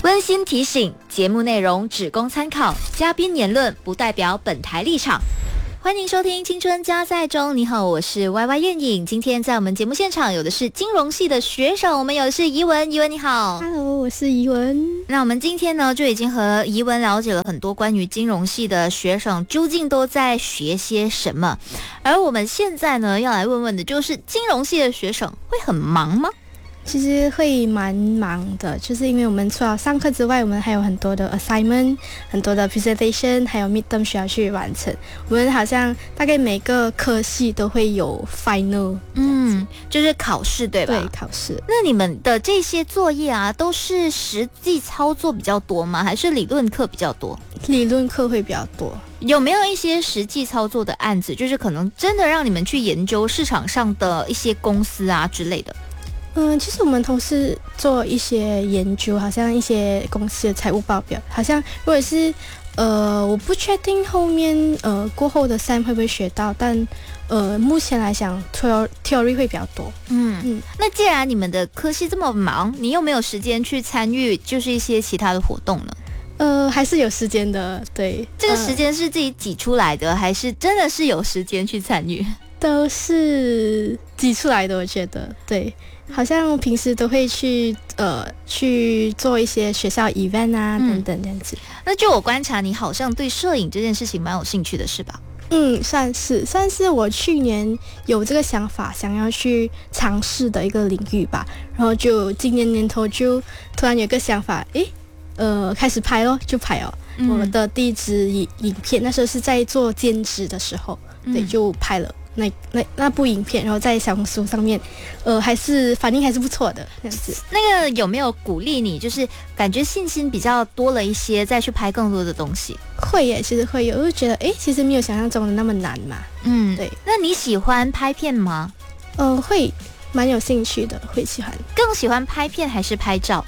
温馨提醒：节目内容只供参考，嘉宾言论不代表本台立场。欢迎收听《青春加赛中》，你好，我是 YY 燕颖。今天在我们节目现场有的是金融系的学生，我们有的是怡文。怡文你好。 Hello， 我是怡文。 那我们今天呢就已经和怡文了解了很多关于金融系的学生究竟都在学些什么，而我们现在呢要来问问的就是金融系的学生会很忙吗？ 其实会蛮忙的，就是因为我们除了上课之外，我们还有很多的 assignment， 很多的 presentation， 还有 midterm 需要去完成。我们好像大概每个科系都会有 final， 就是考试对吧？ 对，考试。 那你们的这些作业啊，都是实际操作比较多吗？还是理论课比较多？ 理论课会比较多。 有没有一些实际操作的案子，就是可能真的让你们去研究市场上的一些公司啊之类的？ 其实我们同事做一些研究，好像一些公司的财务报表，好像如果是我不确定后面过后的 SAM 会不会学到，但目前来讲 theory 会比较多。 那既然你们的科系这么忙，你有没有时间去参与就是一些其他的活动呢？ 还是有时间的。对， 这个时间是自己挤出来的，还是真的是有时间去参与？ 都是挤出来的，我觉得。对，好像平时都会去做一些学校 event 啊等等这样子。 那就我观察，你好像对摄影这件事情蛮有兴趣的，是吧？ 算是我去年有这个想法，想要去尝试的一个领域吧。然后就今年年头就突然有个想法，开始拍咯，就拍哦。我的第一支影片，那时候是在做兼职的时候，对，就拍了那部影片，然后在小红书上面，还是反应还是不错的这样子。 那个有没有鼓励你，就是感觉信心比较多了一些，再去拍更多的东西？ 会耶，其实会有，我就觉得其实没有想象中的那么难嘛。对。 那你喜欢拍片吗？ 会，蛮有兴趣的，会喜欢。 更喜欢拍片还是拍照？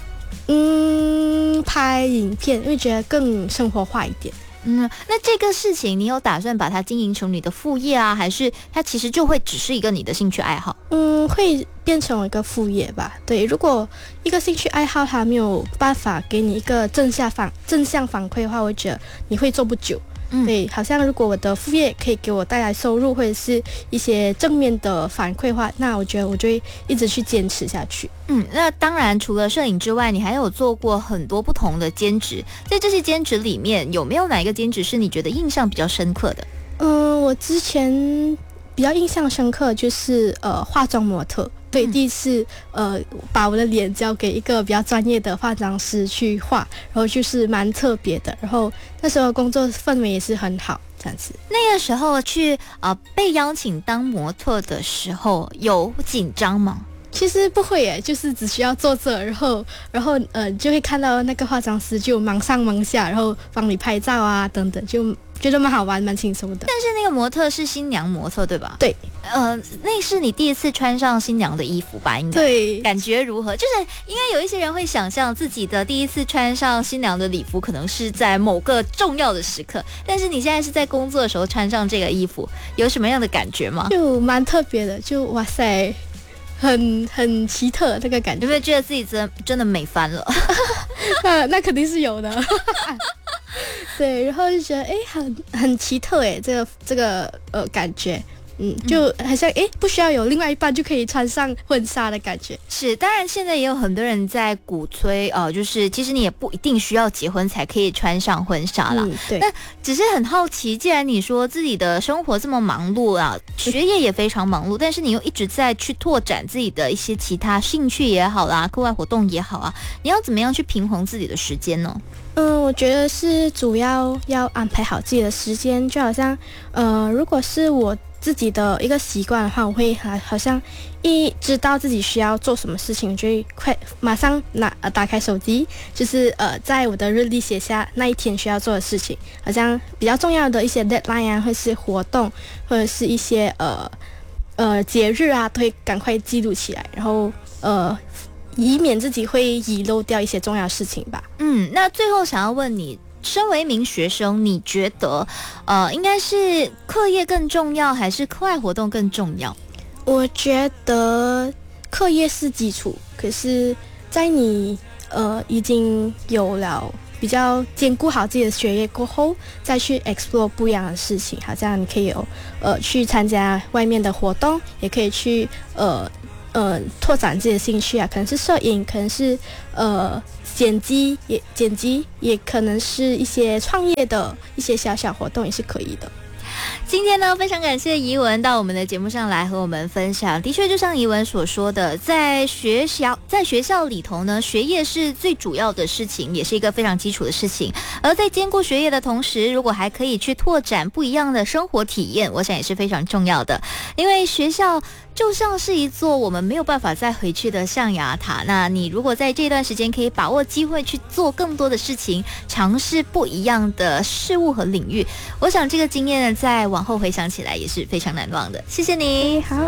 拍影片，因为觉得更生活化一点。 那这个事情你有打算把它经营成你的副业啊，还是它其实就会只是一个你的兴趣爱好？ 会变成一个副业吧。对，如果一个兴趣爱好它没有办法给你一个正向反馈的话，我觉得你会做不久。对，好像如果我的副业可以给我带来收入或者是一些正面的反馈的话，那我觉得我就会一直去坚持下去。 那当然除了摄影之外，你还有做过很多不同的兼职，在这些兼职里面有没有哪一个兼职是你觉得印象比较深刻的？ 我之前比较印象深刻就是化妆模特。对，第一次把我的脸交给一个比较专业的化妆师去画，然后就是蛮特别的。然后那时候工作氛围也是很好，这样子。 那个时候去被邀请当模特的时候，有紧张吗？ 其实不会耶，就是只需要坐着，然后就会看到那个化妆师就忙上忙下，然后帮你拍照啊等等，就觉得蛮好玩蛮轻松的。 但是那个模特是新娘模特对吧？ 对。 那是你第一次穿上新娘的衣服吧？应该。对。感觉如何？就是应该有一些人会想象自己的第一次穿上新娘的礼服可能是在某个重要的时刻，但是你现在是在工作的时候穿上这个衣服，有什么样的感觉吗？ 就蛮特别的，就哇塞，很奇特那个感觉。 有没有觉得自己真的美翻了？ 那肯定是有的。对，然后就觉得很奇特这个感觉。就好像不需要有另外一半就可以穿上婚纱的感觉。 是，当然现在也有很多人在鼓吹就是其实你也不一定需要结婚才可以穿上婚纱啦。 对。 那只是很好奇，既然你说自己的生活这么忙碌啊，学业也非常忙碌，但是你又一直在去拓展自己的一些其他兴趣也好啦，课外活动也好啊，你要怎么样去平衡自己的时间呢？ 我觉得是主要安排好自己的时间，就好像如果是我自己的一个习惯的话，我会好像一知道自己需要做什么事情，我就会马上打开手机，就是在我的日历写下那一天需要做的事情，好像比较重要的一些 deadline 啊，或是活动，或者是一些节日啊，都会赶快记录起来，然后以免自己会遗漏掉一些重要的事情吧。 那最后想要问你，身为一名学生，你觉得应该是课业更重要还是课外活动更重要？我觉得课业是基础，可是在你已经有了比较兼顾好自己的学业过后，再去 explore 不一样的事情。好像你可以去参加外面的活动，也可以去拓展自己的兴趣啊，可能是摄影，可能是剪辑，也可能是一些创业的一些小小活动也是可以的。 今天呢，非常感谢怡文到我们的节目上来和我们分享。的确，就像怡文所说的，在学校里头呢，学业是最主要的事情，也是一个非常基础的事情。而在兼顾学业的同时，如果还可以去拓展不一样的生活体验，我想也是非常重要的。因为学校就像是一座我们没有办法再回去的象牙塔，那你如果在这段时间可以把握机会去做更多的事情，尝试不一样的事物和领域，我想这个经验在往后回想起来也是非常难忘的。谢谢你。 好。